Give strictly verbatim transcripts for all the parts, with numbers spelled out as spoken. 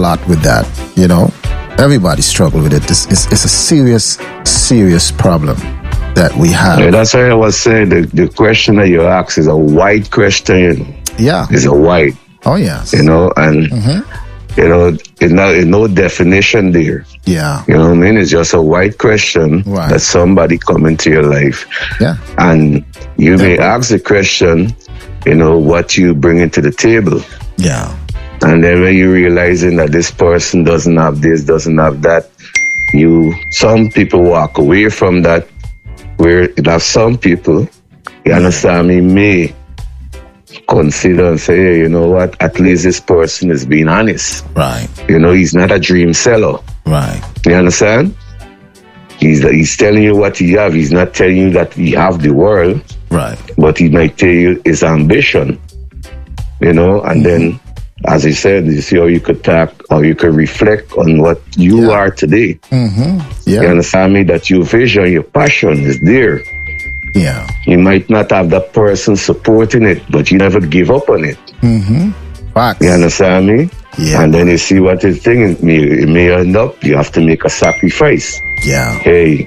lot with that, you know. Everybody struggle with it. This is it's a serious, serious problem that we have. Yeah, that's why I was saying the, the question that you ask is a wide question. Yeah. It's a wide. Oh, yes. You know, and, mm-hmm. you know, it's no, it's no definition there. Yeah. You know what I mean? It's just a wide question right. that somebody come into your life. Yeah. And you yeah, may bro. ask the question, you know, what you bring into the table. Yeah. And then when you realizing that this person doesn't have this, doesn't have that, you, some people walk away from that, where there are some people, you understand me, may consider and say, hey, you know what, at least this person is being honest. Right. You know, he's not a dream seller. Right. You understand? He's, he's telling you what he have. He's not telling you that he have the world. Right. But he might tell you his ambition. You know, and mm-hmm. then, as I said, you see how you could talk or you could reflect on what you yeah. are today. Mm-hmm. Yeah. You understand me? That your vision, your passion is there. Yeah. You might not have that person supporting it, but you never give up on it. Mm-hmm. Facts. You understand me? Yeah. And then you see what the thing is. It may end up, you have to make a sacrifice. Yeah. Hey,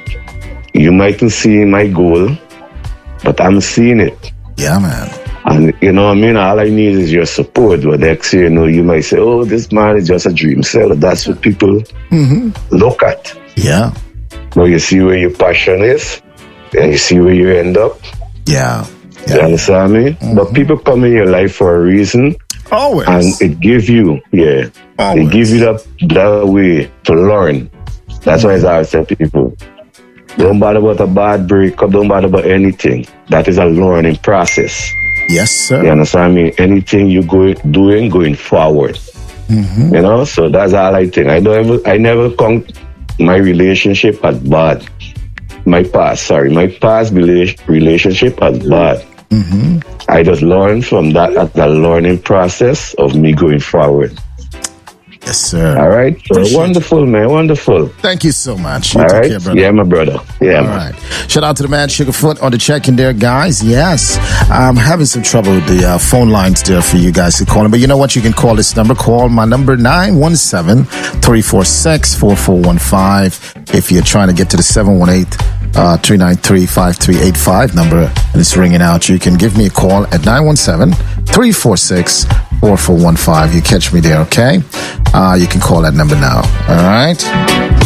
you mightn't see my goal, but I'm seeing it. Yeah, man. And you know what I mean? All I need is your support. But next year, you know, you might say, oh, this man is just a dream seller. That's what people mm-hmm. look at. Yeah. But you see where your passion is, and you see where you end up. Yeah. yeah. You understand me? Mm-hmm. But people come in your life for a reason. Always. And it gives you, yeah. Always. It gives you that, that way to learn. That's mm-hmm. why I always tell people, don't bother about a bad breakup, don't bother about anything. That is a learning process. Yes, sir. You understand me? Anything you go doing, going forward. Mm-hmm. You know, so that's all I think. I don't ever, I never count my relationship as bad. My past, sorry, my past rela- relationship as bad. Mm-hmm. I just learned from that at the learning process of me going forward. Yes, sir. All right. So wonderful, man. Wonderful. Thank you so much. You All take right. care, brother. Yeah, my brother. Yeah. All man. right. Shout out to the man Sugarfoot on the check-in there, guys. Yes. I'm having some trouble with the uh, phone lines there for you guys to call in. But you know what? You can call this number. Call my number, nine one seven, three four six, four four one five. If you're trying to get to the seven one eight, three nine three, five three eight five number, and it's ringing out, you can give me a call at nine one seven, three four six, four four one five. You catch me there, okay? Uh, you can call that number now. All right?